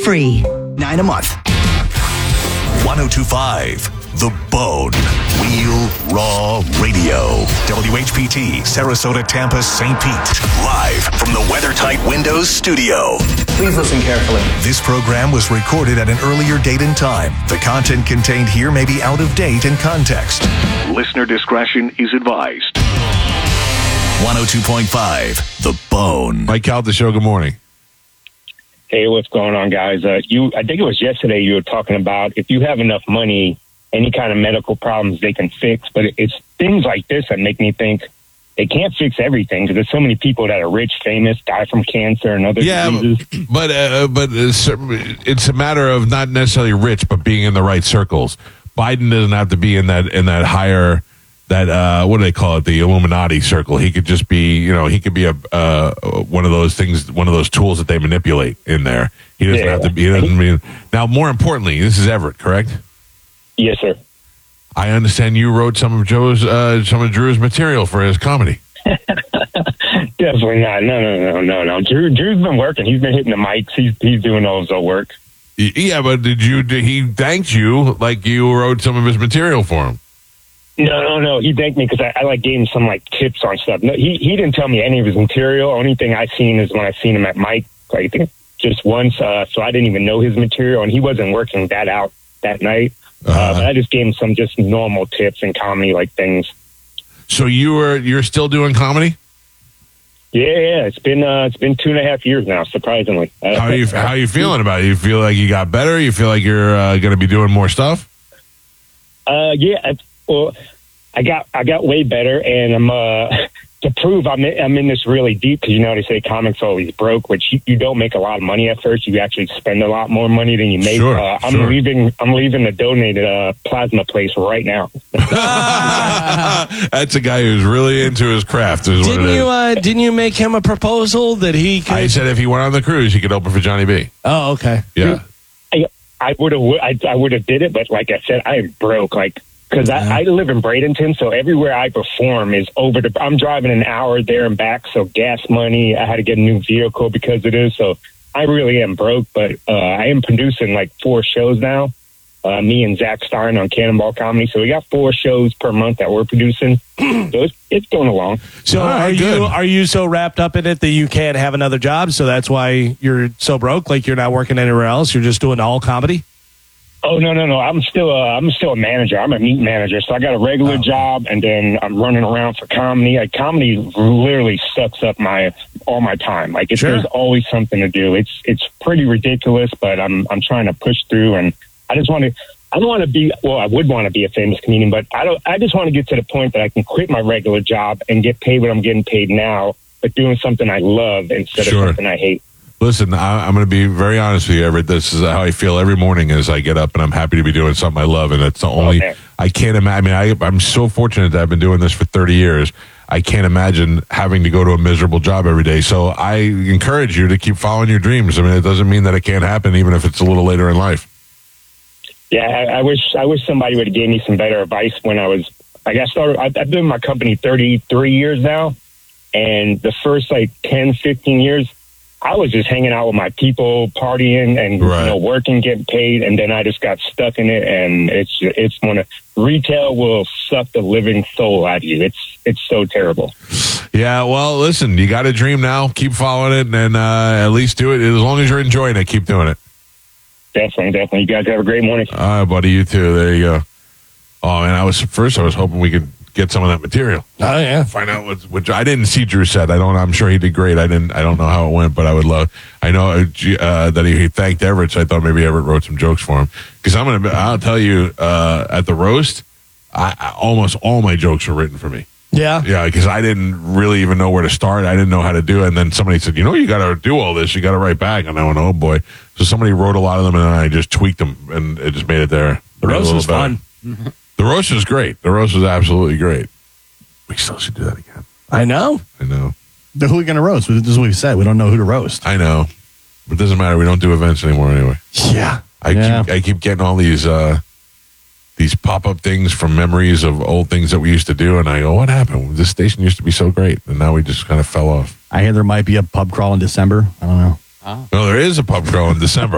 free. $9 a month. 1025 The Bone. Real Raw Radio. WHPT, Sarasota, Tampa, St. Pete. Live from the WeatherTight Windows studio. Please listen carefully. This program was recorded at an earlier date and time. The content contained here may be out of date in context. Listener discretion is advised. 102.5 The Bone. Mike Cal, the show, good morning. Hey, what's going on, guys? I think it was yesterday you were talking about if you have enough money, any kind of medical problems they can fix. But it's things like this that make me think they can't fix everything because there's so many people that are rich, famous, die from cancer and other diseases. But it's a matter of not necessarily rich, but being in the right circles. Biden doesn't have to be in that higher, what do they call it, the Illuminati circle. He could just be, he could be a one of those things, one of those tools that they manipulate in there. He doesn't have to be. He doesn't mean. Now, more importantly, this is Everett, correct? Yes, sir. I understand you wrote some of Drew's material for his comedy. Definitely not. No. Drew's been working. He's been hitting the mics. He's doing all his own work. Yeah, but he thanked you like you wrote some of his material for him? No. He thanked me because I gave him some tips on stuff. No, he didn't tell me any of his material. Only thing I seen is when I seen him at Mike, I think just once. So I didn't even know his material, and he wasn't working that out that night. But I just gave him some just normal tips and comedy things. So you're still doing comedy? Yeah. It's been 2.5 years now. Surprisingly. How are you feeling about it? You feel like you got better? You feel like you're going to be doing more stuff? Yeah. Well, I got way better, and I'm to prove I'm in this really deep because they say comics always broke, which you don't make a lot of money at first. You actually spend a lot more money than you make. Sure, I'm leaving the donated plasma place right now. That's a guy who's really into his craft. Didn't you make him a proposal that he could? I said if he went on the cruise, he could open for Johnny B. Oh, okay. Yeah. I would have did it, but like I said, I am broke. Because I live in Bradenton, so everywhere I perform is I'm driving an hour there and back, so gas money, I had to get a new vehicle because it is, so I really am broke, but I am producing 4 shows now, me and Zach Stein on Cannonball Comedy, so we got 4 shows per month that we're producing, so it's going along. So are you so wrapped up in it that you can't have another job, so that's why you're so broke, you're not working anywhere else, you're just doing all comedy? Oh, no. I'm still a manager. I'm a meat manager. So I got a regular job, and then I'm running around for comedy. Comedy literally sucks up all my time. There's always something to do. It's pretty ridiculous, but I'm trying to push through, and I don't want to be, I would want to be a famous comedian, but I just want to get to the point that I can quit my regular job and get paid what I'm getting paid now, but doing something I love instead of something I hate. Listen, I'm going to be very honest with you, Everett. This is how I feel every morning as I get up, and I'm happy to be doing something I love. And it's the only, I can't imagine. I'm so fortunate that I've been doing this for 30 years. I can't imagine having to go to a miserable job every day. So I encourage you to keep following your dreams. It doesn't mean that it can't happen, even if it's a little later in life. Yeah, I wish somebody would have gave me some better advice when I got started. I've been in my company 33 years now, and the first 10, 15 years, I was just hanging out with my people, partying and working, getting paid, and then I just got stuck in it. And it's when retail will suck the living soul out of you. It's so terrible. Yeah, well, listen, you got a dream now. Keep following it, and at least do it as long as you're enjoying it. Keep doing it. Definitely. You guys have a great morning. All right, buddy. You too. There you go. Oh, man, I was hoping we could get some of that material. Oh yeah, find out which I didn't see Drew said. I'm sure he did great. I don't know how it went, but I would love. I know that he thanked Everett, so I thought maybe Everett wrote some jokes for him. Because I'll tell you, at the roast, almost all my jokes were written for me. Yeah, because I didn't really even know where to start. I didn't know how to do it, and then somebody said, you got to do all this. You got to write back, and I went, oh boy. So somebody wrote a lot of them, and then I just tweaked them, and it just made it there. The roast was fun. The roast was great. The roast was absolutely great. We still should do that again. I know. Who are we going to roast? This is what we said. We don't know who to roast. I know. But it doesn't matter. We don't do events anymore anyway. Yeah. I keep getting all these pop-up things from memories of old things that we used to do, and I go, what happened? This station used to be so great, and now we just kind of fell off. I hear there might be a pub crawl in December. I don't know. No, there is a pub crawl in December.